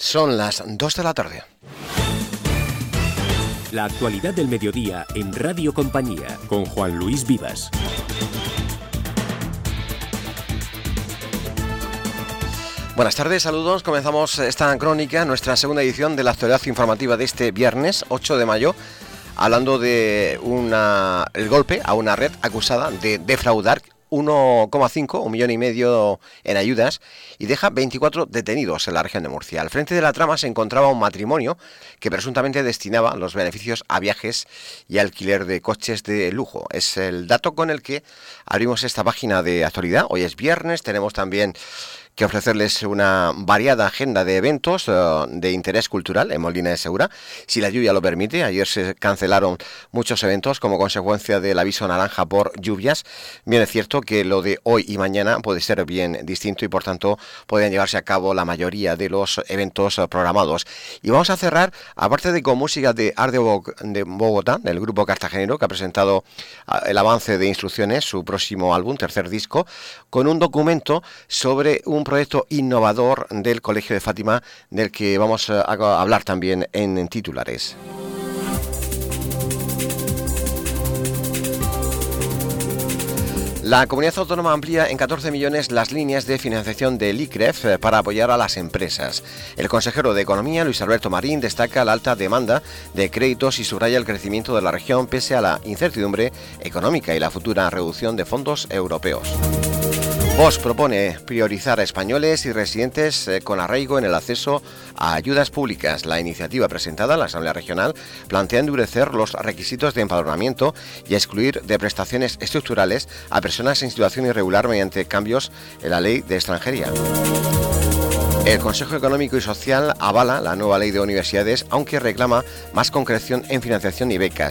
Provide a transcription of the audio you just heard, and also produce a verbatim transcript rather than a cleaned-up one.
Son las dos de la tarde. La actualidad del mediodía en Radio Compañía con Juan Luis Vivas. Buenas tardes, saludos. Comenzamos esta crónica, nuestra segunda edición de la actualidad informativa de este viernes ocho de mayo, hablando de una, el golpe a una red acusada de defraudar uno coma cinco, un millón y medio en ayudas, y deja veinticuatro detenidos en la región de Murcia. Al frente de la trama se encontraba un matrimonio que presuntamente destinaba los beneficios a viajes y alquiler de coches de lujo. Es el dato con el que abrimos esta página de actualidad. Hoy es viernes, tenemos también que ofrecerles una variada agenda de eventos uh, de interés cultural en Molina de Segura, si la lluvia lo permite. Ayer se cancelaron muchos eventos como consecuencia del aviso naranja por lluvias. Bien, es cierto que lo de hoy y mañana puede ser bien distinto y por tanto pueden llevarse a cabo la mayoría de los eventos uh, programados. Y vamos a cerrar, aparte de con música de Art de Bogotá, del grupo cartagenero, que ha presentado uh, el avance de instrucciones, su próximo álbum, tercer disco, con un documento sobre un Un proyecto innovador del Colegio de Fátima, del que vamos a hablar también en titulares. La Comunidad Autónoma amplía en catorce millones las líneas de financiación del I C R E F para apoyar a las empresas. El consejero de Economía, Luis Alberto Marín, destaca la alta demanda de créditos y subraya el crecimiento de la región pese a la incertidumbre económica y la futura reducción de fondos europeos. Vox propone priorizar a españoles y residentes con arraigo en el acceso a ayudas públicas. La iniciativa presentada en la Asamblea Regional plantea endurecer los requisitos de empadronamiento y excluir de prestaciones estructurales a personas en situación irregular mediante cambios en la ley de extranjería. El Consejo Económico y Social avala la nueva ley de universidades, aunque reclama más concreción en financiación y becas.